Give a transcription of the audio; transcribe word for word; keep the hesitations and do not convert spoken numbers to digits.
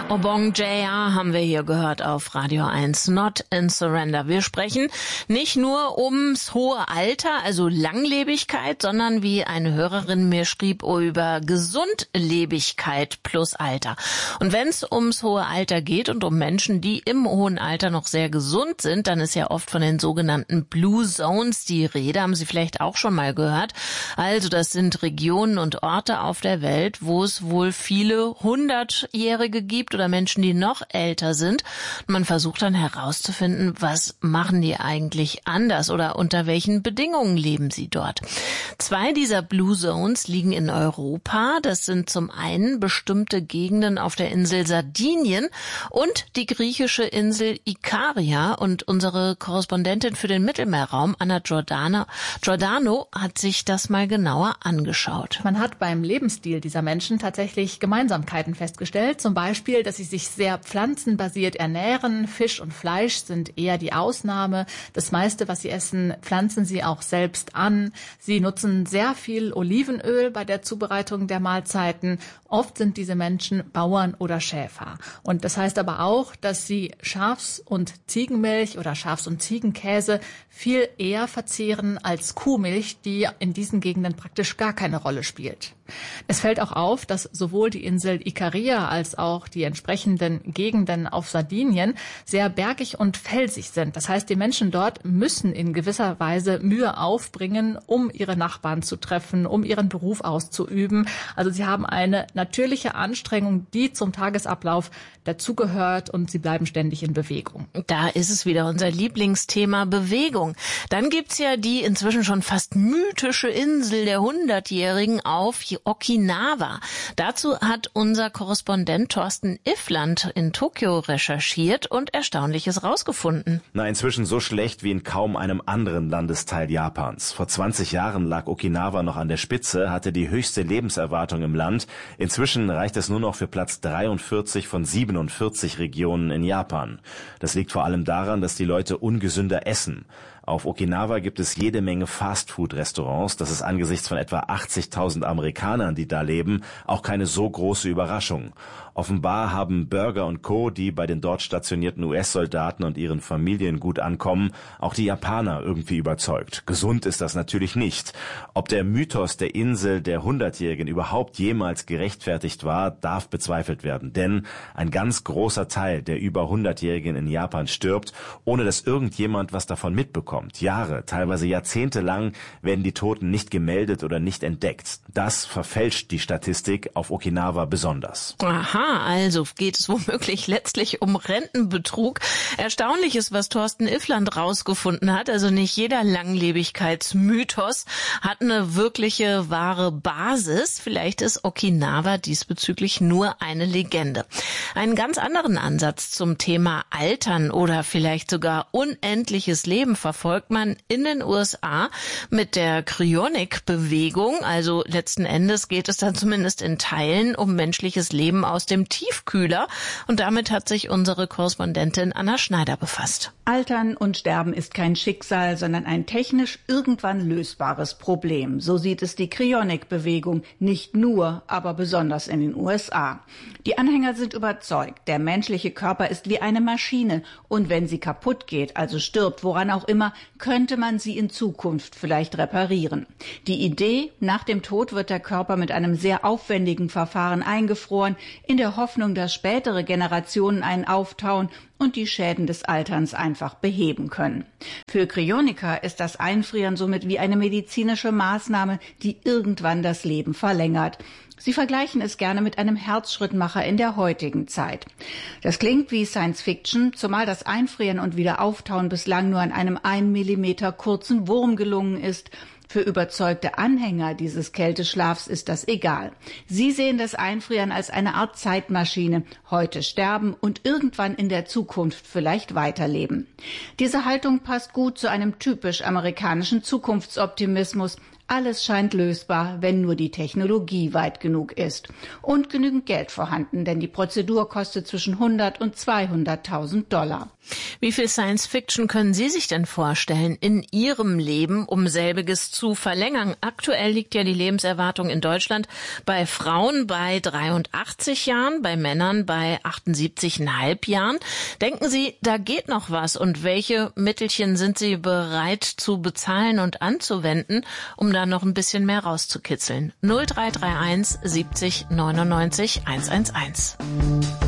Obong J R haben wir hier gehört auf Radio eins, Not in Surrender. Wir sprechen nicht nur ums hohe Alter, also Langlebigkeit, sondern wie eine Hörerin mir schrieb, über Gesundlebigkeit plus Alter. Und wenn es ums hohe Alter geht und um Menschen, die im hohen Alter noch sehr gesund sind, dann ist ja oft von den sogenannten Blue Zones die Rede, haben Sie vielleicht auch schon mal gehört. Also das sind Regionen und Orte auf der Welt, wo es wohl viele Hundertjährige gibt oder Menschen, die noch älter sind. Man versucht dann herauszufinden, was machen die eigentlich anders oder unter welchen Bedingungen leben sie dort. Zwei dieser Blue Zones liegen in Europa. Das sind zum einen bestimmte Gegenden auf der Insel Sardinien und die griechische Insel Ikaria. Und unsere Korrespondentin für den Mittelmeerraum, Anna Giordano, Giordano, hat sich das mal genauer angeschaut. Man hat beim Lebensstil dieser Menschen tatsächlich Gemeinsamkeiten festgestellt. Zum Beispiel, dass sie sich sehr pflanzenbasiert ernähren. Fisch und Fleisch sind eher die Ausnahme. Das meiste, was sie essen, pflanzen sie auch selbst an. Sie nutzen sehr viel Olivenöl bei der Zubereitung der Mahlzeiten. Oft sind diese Menschen Bauern oder Schäfer. Und das heißt aber auch, dass sie Schafs- und Ziegenmilch oder Schafs- und Ziegenkäse viel eher verzehren als Kuhmilch, die in diesen Gegenden praktisch gar keine Rolle spielt. Es fällt auch auf, dass sowohl die Insel Ikaria als auch die entsprechenden Gegenden auf Sardinien sehr bergig und felsig sind. Das heißt, die Menschen dort müssen in gewisser Weise Mühe aufbringen, um ihre Nachbarn zu treffen, um ihren Beruf auszuüben. Also sie haben eine natürliche Anstrengung, die zum Tagesablauf dazugehört, und sie bleiben ständig in Bewegung. Da ist es wieder unser Lieblingsthema, Bewegung. Dann gibt's ja die inzwischen schon fast mythische Insel der Hundertjährigen auf Okinawa. Dazu hat unser Korrespondent Thorsten Iffland in Tokio recherchiert und Erstaunliches rausgefunden. Na, inzwischen so schlecht wie in kaum einem anderen Landesteil Japans. Vor zwanzig Jahren lag Okinawa noch an der Spitze, hatte die höchste Lebenserwartung im Land. Inzwischen reicht es nur noch für Platz dreiundvierzig von siebenundvierzig Regionen in Japan. Das liegt vor allem daran, dass die Leute ungesünder essen. Auf Okinawa gibt es jede Menge Fastfood-Restaurants. Das ist angesichts von etwa achtzigtausend Amerikanern, die da leben, auch keine so große Überraschung. Offenbar haben Burger und Co., die bei den dort stationierten U S-Soldaten und ihren Familien gut ankommen, auch die Japaner irgendwie überzeugt. Gesund ist das natürlich nicht. Ob der Mythos der Insel der Hundertjährigen überhaupt jemals gerechtfertigt war, darf bezweifelt werden. Denn ein ganz großer Teil der über Hundertjährigen in Japan stirbt, ohne dass irgendjemand was davon mitbekommt. Jahre, teilweise Jahrzehnte lang werden die Toten nicht gemeldet oder nicht entdeckt. Das verfälscht die Statistik auf Okinawa besonders. Aha, also geht es womöglich letztlich um Rentenbetrug. Erstaunliches, was Thorsten Iffland rausgefunden hat. Also nicht jeder Langlebigkeitsmythos hat eine wirkliche, wahre Basis. Vielleicht ist Okinawa diesbezüglich nur eine Legende. Einen ganz anderen Ansatz zum Thema Altern oder vielleicht sogar unendliches Leben verfolgt man in den U S A mit der Cryonic-Bewegung. Also letzten Endes geht es dann zumindest in Teilen um menschliches Leben aus dem Tiefkühler. Und damit hat sich unsere Korrespondentin Anna Schneider befasst. Altern und Sterben ist kein Schicksal, sondern ein technisch irgendwann lösbares Problem. So sieht es die Cryonic-Bewegung, nicht nur, aber besonders in den U S A. Die Anhänger sind überzeugt, der menschliche Körper ist wie eine Maschine und wenn sie kaputt geht, also stirbt, woran auch immer, könnte man sie in Zukunft vielleicht reparieren. Die Idee, nach dem Tod wird der Körper mit einem sehr aufwendigen Verfahren eingefroren, in der Hoffnung, dass spätere Generationen einen auftauen und die Schäden des Alterns einfach beheben können. Für Cryoniker ist das Einfrieren somit wie eine medizinische Maßnahme, die irgendwann das Leben verlängert. Sie vergleichen es gerne mit einem Herzschrittmacher in der heutigen Zeit. Das klingt wie Science Fiction, zumal das Einfrieren und Wiederauftauen bislang nur an einem ein Millimeter kurzen Wurm gelungen ist. Für überzeugte Anhänger dieses Kälteschlafs ist das egal. Sie sehen das Einfrieren als eine Art Zeitmaschine, heute sterben und irgendwann in der Zukunft vielleicht weiterleben. Diese Haltung passt gut zu einem typisch amerikanischen Zukunftsoptimismus. Alles scheint lösbar, wenn nur die Technologie weit genug ist. Und genügend Geld vorhanden, denn die Prozedur kostet zwischen hundert und zweihunderttausend Dollar. Wie viel Science Fiction können Sie sich denn vorstellen in Ihrem Leben, um selbiges zu verlängern? Aktuell liegt ja die Lebenserwartung in Deutschland bei Frauen bei dreiundachtzig Jahren, bei Männern bei achtundsiebzig Komma fünf Jahren. Denken Sie, da geht noch was? Und welche Mittelchen sind Sie bereit zu bezahlen und anzuwenden, um da noch ein bisschen mehr rauszukitzeln? null drei drei eins siebzig neunundneunzig hundertundzehn.